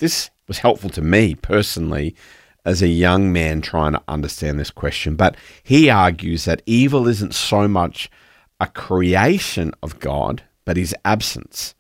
this was helpful to me personally as a young man trying to understand this question. But he argues that evil isn't so much a creation of God, but his absence.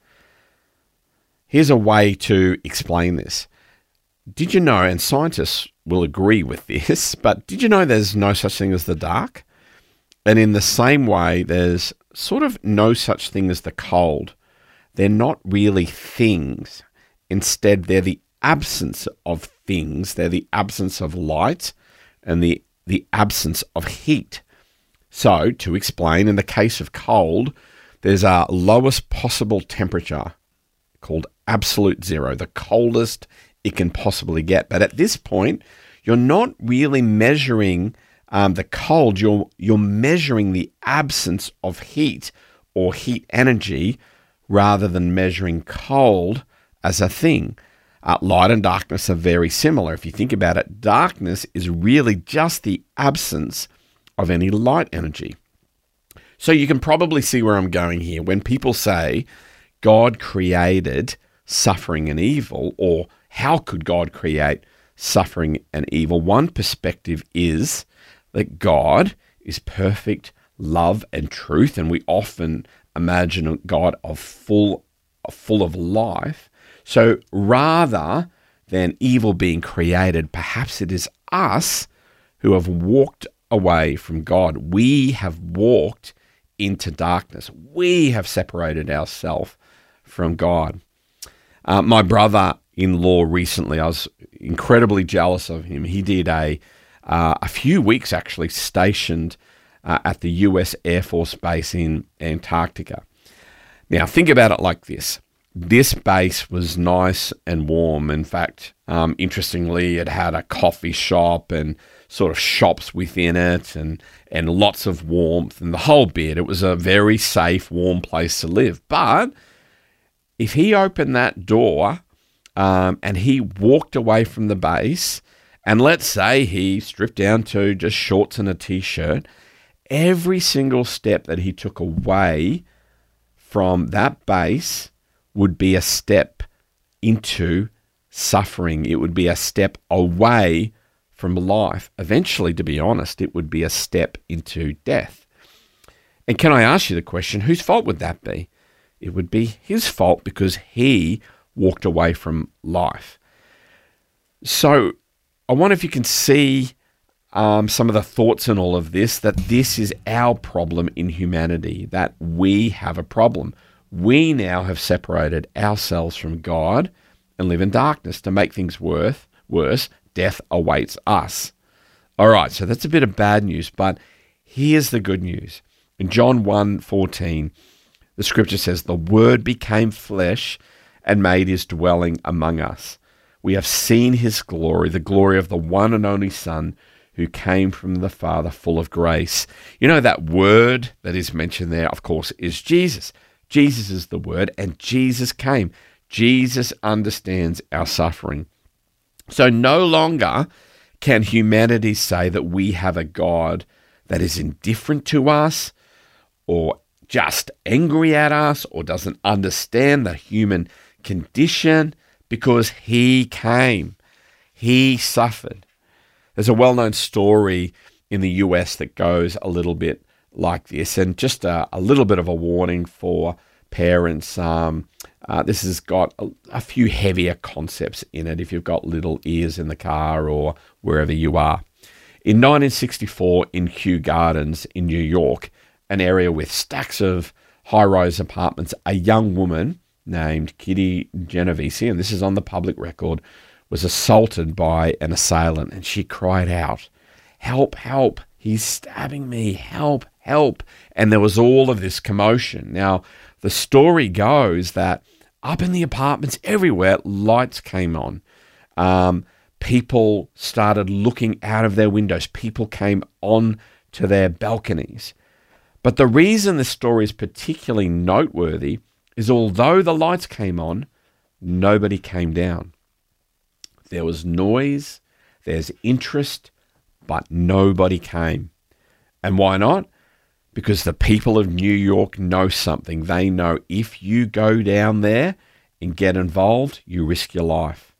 Here's a way to explain this. Did you know, and scientists will agree with this, but did you know there's no such thing as the dark? And in the same way, there's sort of no such thing as the cold. They're not really things. Instead, they're the absence of things. They're the absence of light and the absence of heat. So, to explain, in the case of cold, there's a lowest possible temperature called absolute zero, the coldest it can possibly get. But at this point, you're not really measuring the cold. You're measuring the absence of heat or heat energy rather than measuring cold as a thing. Light and darkness are very similar. If you think about it, darkness is really just the absence of any light energy. So you can probably see where I'm going here. When people say God created suffering and evil, or how could God create suffering and evil? One perspective is that God is perfect love and truth, and we often imagine a God full of life. So rather than evil being created, perhaps it is us who have walked away from God. We have walked into darkness. We have separated ourselves from God. My brother-in-law recently, I was incredibly jealous of him. He did a few weeks actually stationed at the US Air Force Base in Antarctica. Now, think about it like this. This base was nice and warm. In fact, interestingly, it had a coffee shop and sort of shops within it and lots of warmth and the whole bit. It was a very safe, warm place to live. But if he opened that door and he walked away from the base, and let's say he stripped down to just shorts and a t-shirt, every single step that he took away from that base would be a step into suffering. It would be a step away from life. Eventually, to be honest, it would be a step into death. And can I ask you the question, whose fault would that be? It would be his fault because he walked away from life. So I wonder if you can see some of the thoughts in all of this, that this is our problem in humanity, that we have a problem. We now have separated ourselves from God and live in darkness. To make things worse, death awaits us. All right, so that's a bit of bad news, but here's the good news. In John 1:14, the scripture says, "The Word became flesh and made his dwelling among us. We have seen his glory, the glory of the one and only Son who came from the Father, full of grace." You know, that word that is mentioned there, of course, is Jesus. Jesus is the Word, and Jesus came. Jesus understands our suffering. So no longer can humanity say that we have a God that is indifferent to us or just angry at us or doesn't understand the human condition, because he came. He suffered. There's a well-known story in the US that goes a little bit like this, and just a little bit of a warning for parents. This has got a few heavier concepts in it if you've got little ears in the car or wherever you are. In 1964, in Kew Gardens in New York, an area with stacks of high-rise apartments, a young woman named Kitty Genovese, and this is on the public record, was assaulted by an assailant, and she cried out, "Help, help, he's stabbing me, help, help." And there was all of this commotion. Now, the story goes that up in the apartments everywhere, lights came on. People started looking out of their windows. People came on to their balconies. But the reason this story is particularly noteworthy is although the lights came on, nobody came down. There was noise, there's interest, but nobody came. And why not? Because the people of New York know something. They know if you go down there and get involved, you risk your life.